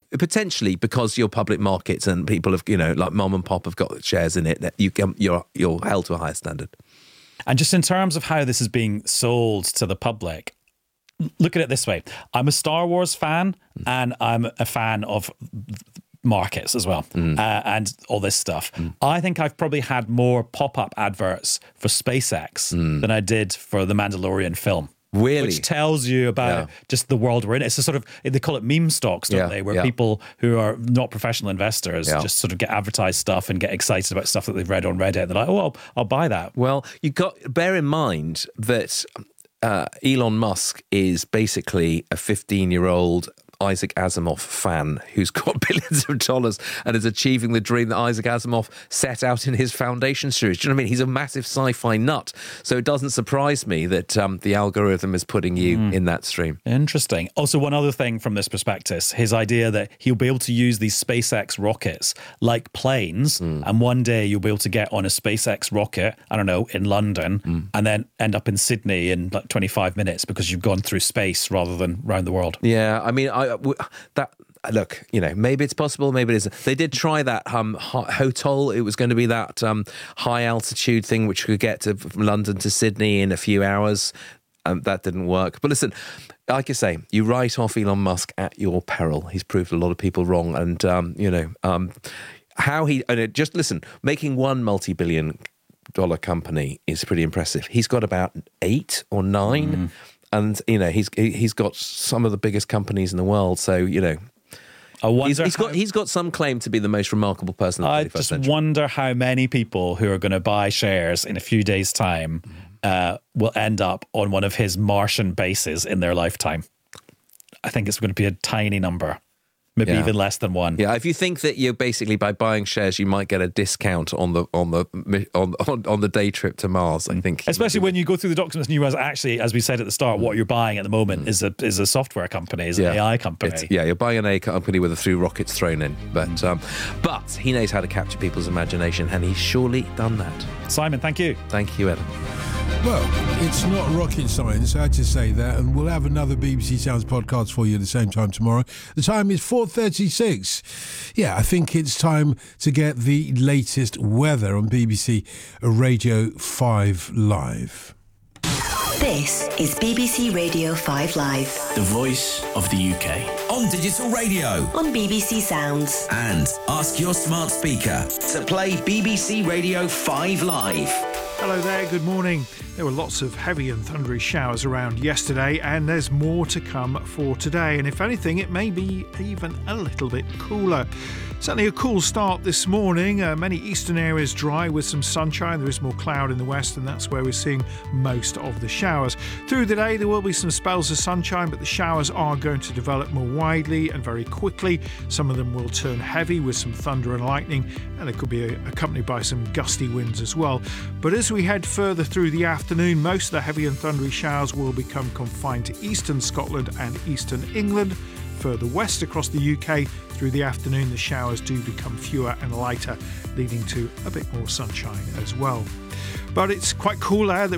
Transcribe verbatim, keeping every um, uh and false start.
potentially because you're public markets and people have, you know, like mom and pop have got shares in it, that you can, you're you're held to a higher standard. And just in terms of how this is being sold to the public, look at it this way. I'm a Star Wars fan mm. and I'm a fan of markets as well mm. uh, and all this stuff. Mm. I think I've probably had more pop-up adverts for SpaceX mm. than I did for the Mandalorian film. Really? Which tells you about yeah. just the world we're in. It's a sort of, they call it meme stocks, don't yeah, they? Where yeah. people who are not professional investors yeah. just sort of get advertised stuff and get excited about stuff that they've read on Reddit. They're like, oh, I'll, I'll buy that. Well, you got bear in mind that uh, Elon Musk is basically a fifteen-year-old Isaac Asimov fan who's got billions of dollars and is achieving the dream that Isaac Asimov set out in his Foundation series. Do you know what I mean? He's a massive sci-fi nut. So it doesn't surprise me that um, the algorithm is putting you mm. in that stream. Interesting. Also, one other thing from this prospectus, his idea that he'll be able to use these SpaceX rockets like planes, mm. and one day you'll be able to get on a SpaceX rocket, I don't know, in London, mm. and then end up in Sydney in like twenty-five minutes because you've gone through space rather than around the world. Yeah, I mean, I that look, you know, maybe it's possible, maybe it isn't. They did try that um HOTOL. It was going to be that um high altitude thing which could get to from London to Sydney in a few hours. Um, that didn't work. But listen, like I say, you write off Elon Musk at your peril. He's proved a lot of people wrong, and um, you know, um, how he and it, just listen, making one multi-billion dollar company is pretty impressive. He's got about eight or nine. Mm. And, you know, he's he's got some of the biggest companies in the world. So, you know, he's, he's got he's got some claim to be the most remarkable person in the twenty-first century. I just wonder how many people who are going to buy shares in a few days' time uh, will end up on one of his Martian bases in their lifetime. I think it's going to be a tiny number. Maybe yeah. even less than one. Yeah, if you think that you're basically by buying shares, you might get a discount on the on the on on, on the day trip to Mars. I think, especially when you go through the documents and you realize, actually, as we said at the start, what you're buying at the moment mm. is a is a software company, is yeah. an A I company. It's, yeah, you're buying an A I company with a few rockets thrown in, but mm. um, but he knows how to capture people's imagination, and he's surely done that. Simon, thank you. Thank you, Adam. Well, it's not rocket science, I had to say that, and we'll have another B B C Sounds podcast for you at the same time tomorrow. The time is four thirty-six. Yeah, I think it's time to get the latest weather on B B C Radio five Live. This is B B C Radio five Live. The voice of the U K. On digital radio. On B B C Sounds. And ask your smart speaker to play B B C Radio five Live. Hello there, good morning. There were lots of heavy and thundery showers around yesterday, and there's more to come for today. And if anything, it may be even a little bit cooler. Certainly a cool start this morning. Uh, many eastern areas dry with some sunshine. There is more cloud in the west, and that's where we're seeing most of the showers. Through the day, there will be some spells of sunshine, but the showers are going to develop more widely and very quickly. Some of them will turn heavy with some thunder and lightning, and it could be accompanied by some gusty winds as well. But as we head further through the afternoon, most of the heavy and thundery showers will become confined to eastern Scotland and eastern England. Further west across the U K, through the afternoon the showers do become fewer and lighter, leading to a bit more sunshine as well. But it's quite cool out that